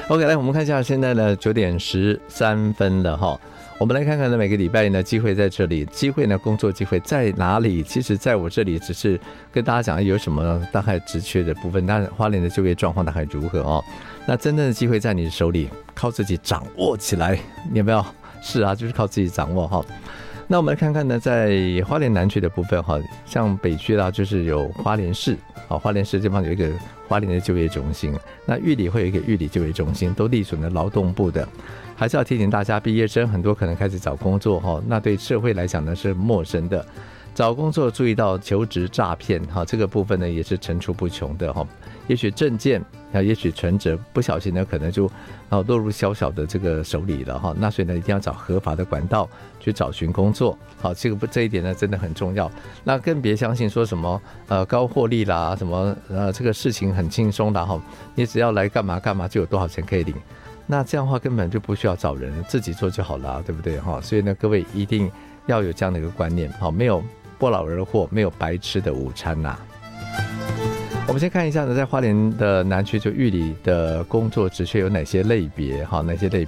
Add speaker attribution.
Speaker 1: OK， 来我们看一下现在呢9:13了哈。我们来看看呢，每个礼拜呢，机会在这里，机会呢，工作机会在哪里？其实在我这里只是跟大家讲有什么大概职缺的部分，当然花莲的就业状况大概如何哦。那真正的机会在你手里，靠自己掌握起来，你有没有？是啊，就是靠自己掌握哈。那我们来看看呢，在花莲南区的部分哈，像北区啦，就是有花莲市，好，花莲市这地方有一个花莲的就业中心，那玉里会有一个玉里就业中心，都隶属了劳动部的。还是要提醒大家，毕业生很多可能开始找工作哈，那对社会来讲呢是陌生的。找工作注意到求职诈骗哈，这个部分呢也是层出不穷的哈。也许证件啊，也许存折不小心呢可能就落入小小的这个手里了哈。那所以呢一定要找合法的管道去找寻工作。好，这一点呢真的很重要。那更别相信说什么高获利啦，什么这个事情很轻松啦哈，你只要来干嘛干嘛就有多少钱可以领。那这样的话根本就不需要找人，自己做就好了，对不对哈？所以呢，各位一定要有这样的一个观念，好，没有不劳而获，没有白吃的午餐呐。我们先看一下呢，在花莲的南区就玉里的工作职缺有哪些类别哈？哪些类